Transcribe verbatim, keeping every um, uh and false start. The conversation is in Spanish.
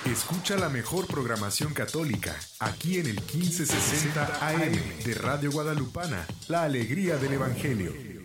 Escucha la mejor programación católica aquí en el quince sesenta A M de Radio Guadalupana, la alegría del Evangelio.